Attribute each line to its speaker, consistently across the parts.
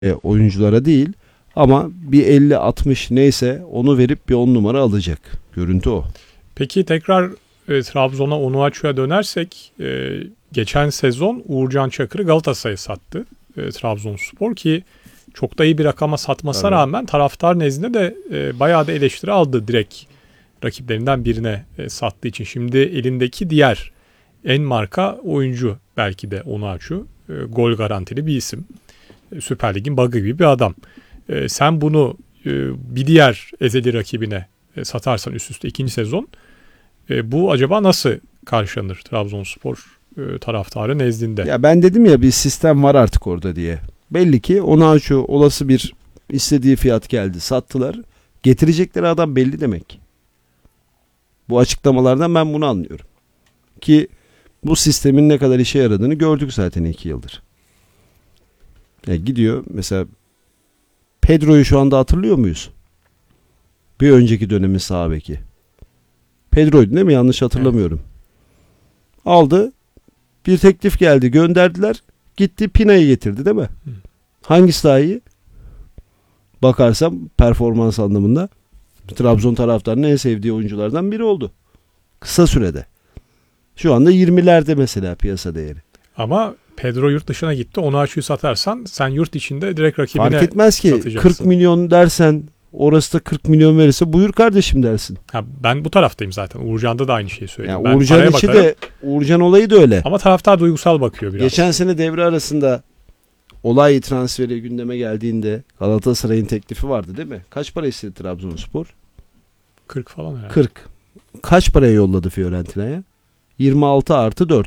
Speaker 1: oyunculara değil ama bir 50-60 neyse onu verip bir 10 numara alacak. Görüntü o.
Speaker 2: Peki tekrar Trabzon'a Onuachu'ya dönersek geçen sezon Uğurcan Çakır'ı Galatasaray'a sattı Trabzonspor ki çok da iyi bir rakama satmasına rağmen taraftar nezdinde de bayağı da eleştiri aldı direkt rakiplerinden birine sattığı için. Şimdi elindeki diğer en marka oyuncu belki de Onuachu. Gol garantili bir isim. Süper Lig'in bug'ı gibi bir adam. Sen bunu bir diğer ezeli rakibine satarsan üst üste ikinci sezon bu acaba nasıl karşılanır Trabzonspor taraftarı nezdinde?
Speaker 1: Ya ben dedim ya bir sistem var artık orada diye. Belli ki Onuachu olası bir istediği fiyat geldi sattılar. Getirecekleri adam belli demek. Bu açıklamalardan ben bunu anlıyorum. Ki bu sistemin ne kadar işe yaradığını gördük zaten 2 yıldır. Gidiyor mesela Pedro'yu şu anda hatırlıyor muyuz? Bir önceki dönemin sağ beki. Pedro'ydu değil mi? Yanlış hatırlamıyorum. Evet. Aldı. Bir teklif geldi. Gönderdiler. Gitti Pina'yı getirdi değil mi? Hangisi daha iyi? Bakarsam performans anlamında Trabzon taraftarının en sevdiği oyunculardan biri oldu. Kısa sürede. Şu anda 20'lerde mesela piyasa değeri.
Speaker 2: Ama Pedro yurt dışına gitti. Onuachu'yu satarsan sen yurt içinde direkt rakibine
Speaker 1: fark etmez ki
Speaker 2: satacaksın.
Speaker 1: 40 milyon dersen orası da 40 milyon verirse buyur kardeşim dersin.
Speaker 2: Ben bu taraftayım zaten. Uğurcan'da da aynı şeyi söylüyorum.
Speaker 1: Yani Uğurcan içi de Uğurcan olayı da öyle.
Speaker 2: Ama taraftar duygusal bakıyor biraz.
Speaker 1: Geçen sene devre arasında olay transferi gündeme geldiğinde Galatasaray'ın teklifi vardı değil mi? Kaç para istedi Trabzonspor?
Speaker 2: 40 falan herhalde.
Speaker 1: 40. Kaç paraya yolladı Fiorentina'ya? 26 artı 4.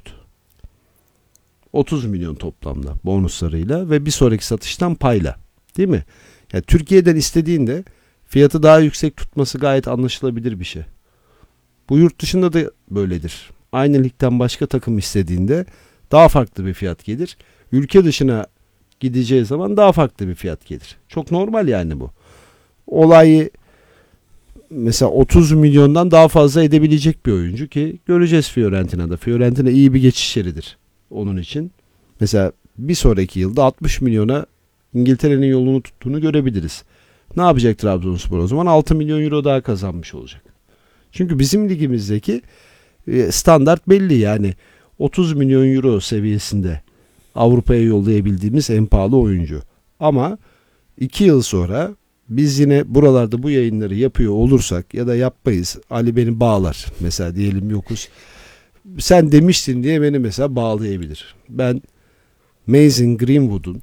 Speaker 1: 30 milyon toplamda bonuslarıyla ve bir sonraki satıştan payla. Değil mi? Yani Türkiye'den istediğinde fiyatı daha yüksek tutması gayet anlaşılabilir bir şey. Bu yurt dışında da böyledir. Aynı ligden başka takım istediğinde daha farklı bir fiyat gelir. Ülke dışına gideceği zaman daha farklı bir fiyat gelir. Çok normal yani bu. Olayı mesela 30 milyondan daha fazla edebilecek bir oyuncu ki göreceğiz Fiorentina'da. Fiorentina iyi bir geçiş yeridir onun için. Mesela bir sonraki yılda 60 milyona İngiltere'nin yolunu tuttuğunu görebiliriz. Ne yapacak Trabzonspor o zaman? 6 milyon euro daha kazanmış olacak. Çünkü bizim ligimizdeki standart belli yani 30 milyon euro seviyesinde Avrupa'ya yollayabildiğimiz en pahalı oyuncu. Ama 2 yıl sonra biz yine buralarda bu yayınları yapıyor olursak ya da yapmayız. Ali beni bağlar. Mesela diyelim yokuz. Sen demiştin diye beni mesela bağlayabilir. Ben Mason Greenwood'un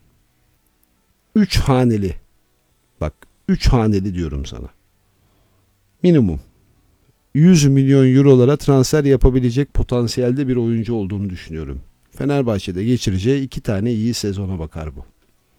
Speaker 1: 3 haneli, bak 3 haneli diyorum sana, minimum 100 milyon eurolara transfer yapabilecek potansiyelde bir oyuncu olduğunu düşünüyorum. Fenerbahçe'de geçireceği 2 tane iyi sezona bakar bu.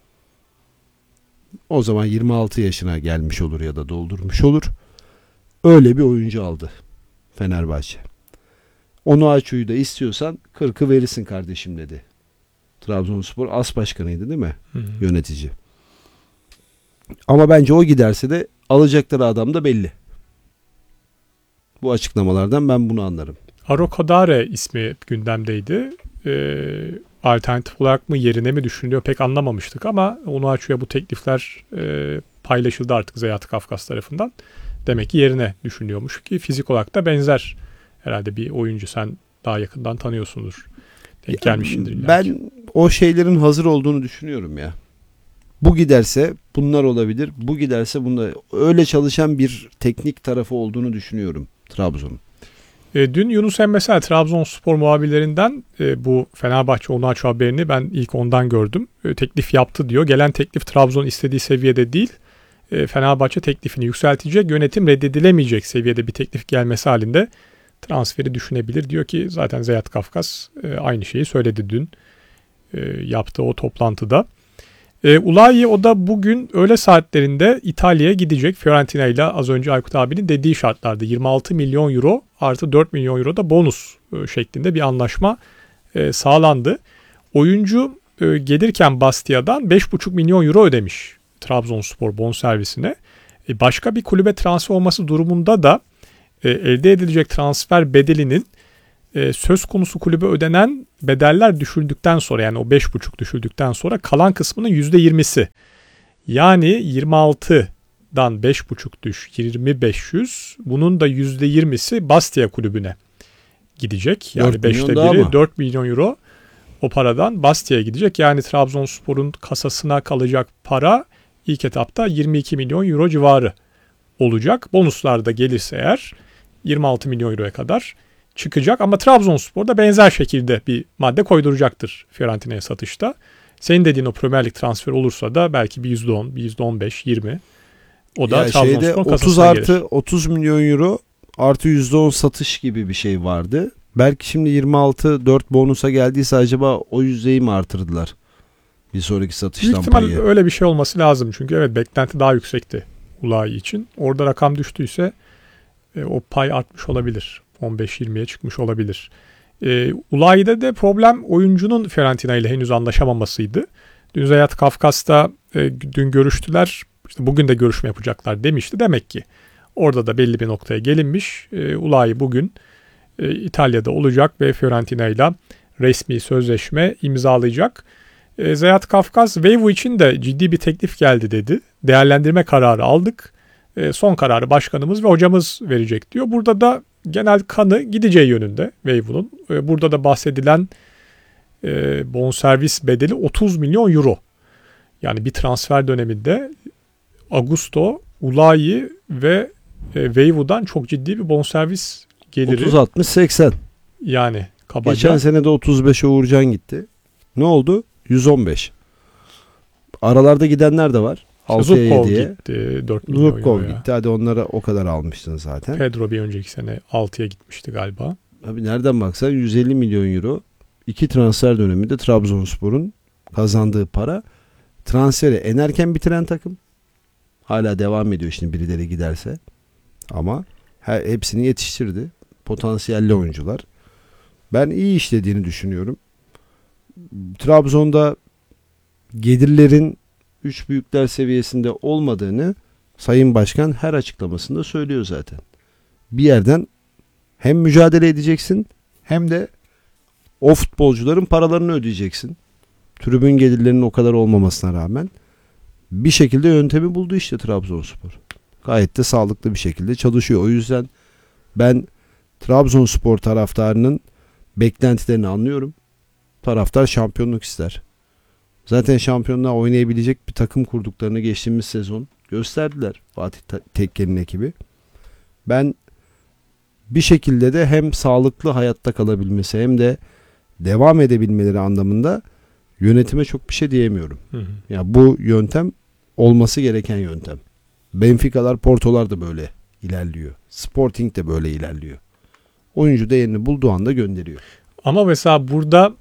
Speaker 1: O zaman 26 yaşına gelmiş olur ya da doldurmuş olur. Öyle bir oyuncu aldı Fenerbahçe. Onuachu'yu da istiyorsan 40'ı verirsin kardeşim dedi. Trabzonspor as başkanıydı değil mi? Yönetici. Ama bence o giderse de alacakları adam da belli. Bu açıklamalardan ben bunu anlarım.
Speaker 2: Arokadare ismi gündemdeydi. Alternatif olarak mı yerine mi düşünülüyor pek anlamamıştık ama Onuachu'ya bu teklifler paylaşıldı artık Zeyat Kafkas tarafından. Demek ki yerine düşünülüyormuş ki fizik olarak da benzer herhalde bir oyuncu, sen daha yakından tanıyorsundur. Denk gelmişsindir.
Speaker 1: Ben o şeylerin hazır olduğunu düşünüyorum ya. Bu giderse bunlar olabilir. Bu giderse bunlar. Öyle çalışan bir teknik tarafı olduğunu düşünüyorum Trabzon'un.
Speaker 2: Dün Yunus Emresel Trabzonspor muhabirlerinden bu Fenerbahçe Onuachu haberini ben ilk ondan gördüm. Teklif yaptı diyor. Gelen teklif Trabzon istediği seviyede değil. Fenerbahçe teklifini yükseltecek. Yönetim reddedilemeyecek seviyede bir teklif gelmesi halinde transferi düşünebilir. Diyor ki zaten Zeyat Kafkas aynı şeyi söyledi dün yaptığı o toplantıda. Ulayi o da bugün öğle saatlerinde İtalya'ya gidecek. Fiorentina ile az önce Aykut abinin dediği şartlarda 26 milyon euro artı 4 milyon euro da bonus şeklinde bir anlaşma sağlandı. Oyuncu gelirken Bastia'dan 5,5 milyon euro ödemiş Trabzonspor bonservisine. Başka bir kulübe transfer olması durumunda da elde edilecek transfer bedelinin söz konusu kulübe ödenen bedeller düşüldükten sonra, yani o 5,5 düşüldükten sonra kalan kısmının %20'si, yani 26'dan 5,5 düş 20.500, bunun da %20'si Bastia kulübüne gidecek. Yani 5'te biri 4 milyon euro o paradan Bastia'ya gidecek. Yani Trabzonspor'un kasasına kalacak para ilk etapta 22 milyon euro civarı olacak. Bonuslar da gelirse eğer 26 milyon euroya kadar çıkacak. Ama Trabzonspor da benzer şekilde bir madde koyduracaktır Fiorentina'ya satışta. Senin dediğin o Premier Lig transferi olursa da belki bir %10, bir %15, 20. O da Trabzonspor'un kasasına gelir.
Speaker 1: 30 milyon euro artı %10 satış gibi bir şey vardı. Belki şimdi 26 4 bonusa geldiyse acaba o yüzdeyi mi artırdılar? Bir sonraki satıştan
Speaker 2: Büyük ihtimal
Speaker 1: payı.
Speaker 2: öyle bir şey olması lazım. Çünkü evet, beklenti daha yüksekti Ulayi için. Orada rakam düştüyse o pay artmış olabilir. 15-20'ye çıkmış olabilir. Ulayi'de de problem oyuncunun Fiorentina ile henüz anlaşamamasıydı. Dün Zeyat Kafkas'ta dün görüştüler. İşte bugün de görüşme yapacaklar demişti. Demek ki orada da belli bir noktaya gelinmiş. Ulayi bugün İtalya'da olacak ve Fiorentina ile resmi sözleşme imzalayacak. Zeyat Kafkas, Veyvu için de ciddi bir teklif geldi dedi. Değerlendirme kararı aldık. Son kararı başkanımız ve hocamız verecek diyor. Burada da genel kanı gideceği yönünde Veyvu'nun. Burada da bahsedilen bonservis bedeli 30 milyon euro. Yani bir transfer döneminde Augusto, Ulayi ve Veyvu'dan çok ciddi bir bonservis geliri.
Speaker 1: 30-60-80.
Speaker 2: Yani kabaca.
Speaker 1: Geçen sene de 35'e Uğurcan gitti. Ne oldu? 115. Aralarda gidenler de var. 6'ya
Speaker 2: Zubkov
Speaker 1: 7'ye.
Speaker 2: gitti 4 milyon
Speaker 1: Zubkov
Speaker 2: euroya.
Speaker 1: gitti. Hadi onlara o kadar almıştın zaten.
Speaker 2: Pedro bir önceki sene 6'ya gitmişti galiba.
Speaker 1: Abi nereden baksan 150 milyon euro. 2 transfer döneminde Trabzonspor'un kazandığı para. Transferi en erken bitiren takım. Hala devam ediyor şimdi birileri giderse. Ama hepsini yetiştirdi. Potansiyelli oyuncular. Ben iyi işlediğini düşünüyorum. Trabzon'da gelirlerin 3 büyükler seviyesinde olmadığını Sayın Başkan her açıklamasında söylüyor zaten. Bir yerden hem mücadele edeceksin hem de o futbolcuların paralarını ödeyeceksin. Tribün gelirlerinin o kadar olmamasına rağmen bir şekilde yöntemi buldu işte Trabzonspor. Gayet de sağlıklı bir şekilde çalışıyor. O yüzden ben Trabzonspor taraftarının beklentilerini anlıyorum. Taraftar şampiyonluk ister. Zaten şampiyonluğa oynayabilecek bir takım kurduklarını geçtiğimiz sezon gösterdiler Fatih Tekke'nin ekibi. Ben bir şekilde de hem sağlıklı hayatta kalabilmesi hem de devam edebilmeleri anlamında yönetime çok bir şey diyemiyorum. Ya bu yöntem olması gereken yöntem. Benfica'lar, Porto'lar da böyle ilerliyor. Sporting de böyle ilerliyor. Oyuncu değerini bulduğu anda gönderiyor.
Speaker 2: Ama mesela burada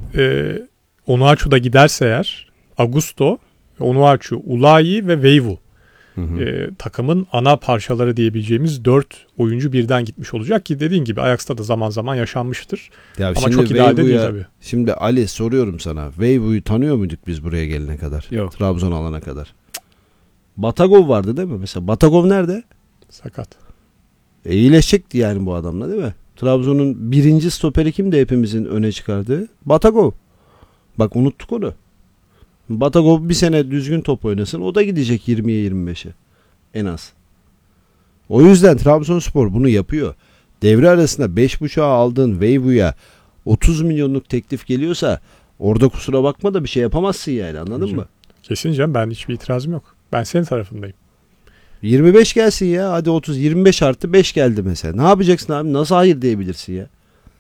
Speaker 2: Onuachu da giderse eğer Augusto, Onuachu, Ulayi ve Veyvu takımın ana parçaları diyebileceğimiz 4 oyuncu birden gitmiş olacak ki dediğin gibi Ajax'ta da zaman zaman yaşanmıştır.
Speaker 1: Ya
Speaker 2: ama çok idealde değil tabii.
Speaker 1: Şimdi Ali soruyorum sana. Veyvu'yu tanıyor muyduk biz buraya gelene kadar?
Speaker 2: Yok.
Speaker 1: Trabzon alana kadar. Batagov vardı değil mi? Mesela Batagov nerede?
Speaker 2: Sakat.
Speaker 1: İyileşecekti yani bu adamla değil mi? Trabzon'un birinci stoperi kimdi hepimizin öne çıkardığı? Batagov. Bak unuttuk onu. Batagov bir sene düzgün top oynasın. O da gidecek 20'ye 25'e. En az. O yüzden Trabzonspor bunu yapıyor. Devre arasında 5.5'a aldığın Veyvu'ya 30 milyonluk teklif geliyorsa orada kusura bakma da bir şey yapamazsın yani, anladın mı?
Speaker 2: Kesin canım, ben hiçbir itirazım yok. Ben senin tarafındayım.
Speaker 1: 25 gelsin ya, hadi 30, 25 artı 5 geldi mesela. Ne yapacaksın abi? Nasıl hayır diyebilirsin ya?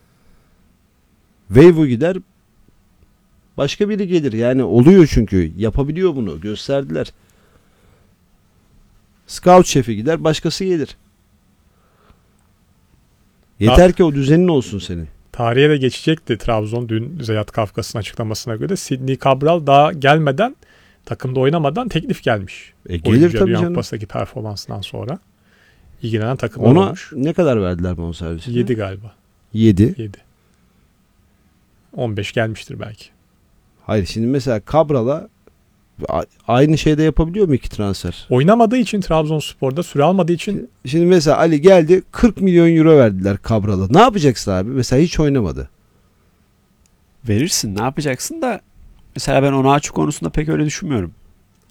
Speaker 1: Veyvu gider, başka biri gelir. Yani oluyor çünkü. Yapabiliyor bunu. Gösterdiler. Scout şefi gider, başkası gelir. Yeter ki o düzenin olsun senin.
Speaker 2: Tarihe de geçecekti Trabzon dün Zeyat Kafkas'ın açıklamasına göre. Sidney Cabral daha gelmeden, takımda oynamadan teklif gelmiş.
Speaker 1: Gelir tabii canım.
Speaker 2: Kupası'ndaki performansından sonra ilgilenen takımlar
Speaker 1: ona
Speaker 2: olmuş.
Speaker 1: Ne kadar verdiler bonservisine?
Speaker 2: 7 galiba.
Speaker 1: 7.
Speaker 2: 15 gelmiştir belki.
Speaker 1: Hayır, şimdi mesela Cabral'a Aynı şeyde yapabiliyor mu iki transfer?
Speaker 2: Oynamadığı için Trabzonspor'da süre almadığı için
Speaker 1: Şimdi mesela Ali geldi 40 milyon euro verdiler Cabral'a. Ne yapacaksın abi? Mesela hiç oynamadı.
Speaker 3: Verirsin, ne yapacaksın da mesela ben Onaçu konusunda pek öyle düşünmüyorum.